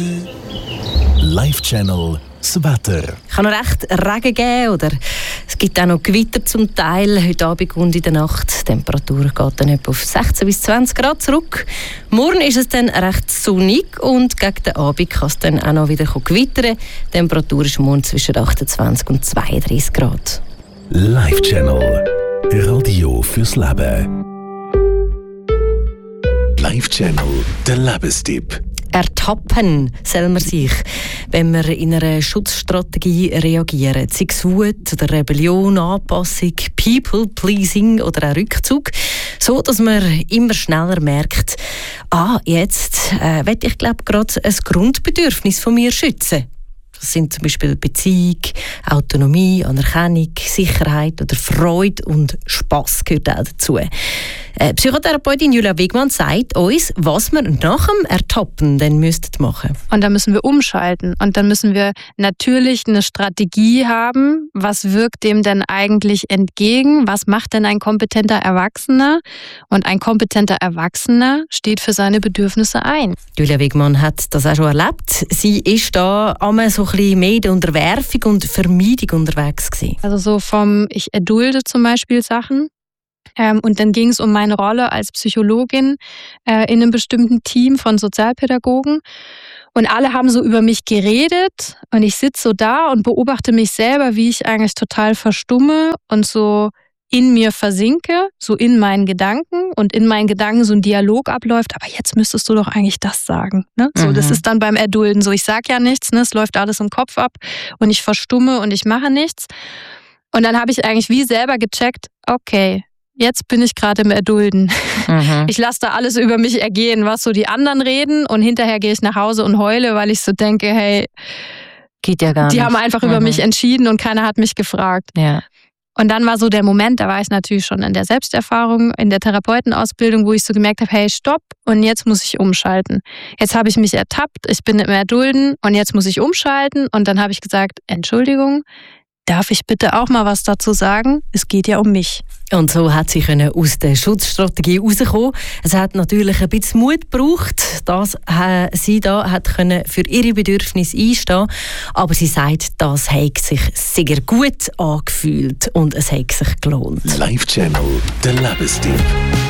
Live Channel das Wetter. Es kann noch recht Regen geben oder es gibt auch noch Gewitter zum Teil. Heute Abend und in der Nacht. Die Temperatur geht dann etwa auf 16 bis 20 Grad zurück. Morgen ist es dann recht sonnig und gegen den Abend kann es dann auch noch wieder gewittern. Die Temperatur ist morgen zwischen 28 und 32 Grad. Live Channel. Radio fürs Leben. Live Channel, der Lebenstipp. Ertappen soll man sich, wenn man in einer Schutzstrategie reagiert. Sei es Wut oder Rebellion, Anpassung, People-Pleasing oder auch Rückzug. So, dass man immer schneller merkt, jetzt will ich glaube gerade ein Grundbedürfnis von mir schützen. Das sind zum Beispiel Beziehung, Autonomie, Anerkennung, Sicherheit oder Freude und Spass gehört auch dazu. Psychotherapeutin Julia Wegmann sagt uns, was wir nach dem Ertappen dann machen müssten. Und dann müssen wir umschalten. Und dann müssen wir natürlich eine Strategie haben. Was wirkt dem denn eigentlich entgegen? Was macht denn ein kompetenter Erwachsener? Und ein kompetenter Erwachsener steht für seine Bedürfnisse ein. Julia Wegmann hat das auch schon erlebt. Sie ist da einmal so ein bisschen mehr in der Unterwerfung und Vermeidung unterwegs gewesen. Also so vom ich erdulde zum Beispiel Sachen. Und dann ging es um meine Rolle als Psychologin in einem bestimmten Team von Sozialpädagogen. Und alle haben so über mich geredet und ich sitze so da und beobachte mich selber, wie ich eigentlich total verstumme und so in mir versinke, so in meinen Gedanken und in meinen Gedanken so ein Dialog abläuft. Aber jetzt müsstest du doch eigentlich das sagen. Ne? So, das ist dann beim Erdulden so. Ich sage ja nichts, ne? Es läuft alles im Kopf ab und ich verstumme und ich mache nichts. Und dann habe ich eigentlich wie selber gecheckt, okay, jetzt bin ich gerade im Erdulden. Ich lasse da alles über mich ergehen, was so die anderen reden und hinterher gehe ich nach Hause und heule, weil ich so denke, hey, geht ja gar nicht. Die haben einfach über mich entschieden und keiner hat mich gefragt. Ja. Und dann war so der Moment, da war ich natürlich schon in der Selbsterfahrung, in der Therapeutenausbildung, wo ich so gemerkt habe, hey, stopp, und jetzt muss ich umschalten. Jetzt habe ich mich ertappt, ich bin im Erdulden und jetzt muss ich umschalten. Und dann habe ich gesagt, Entschuldigung, darf ich bitte auch mal was dazu sagen? Es geht ja um mich. Und so hat sie aus der Schutzstrategie rauskommen. Es hat natürlich ein bisschen Mut gebraucht, dass sie da hat für ihre Bedürfnisse einstehen. Aber sie sagt, das hat sich sehr gut angefühlt und es hat sich gelohnt. Live Channel, der Lebenstipp.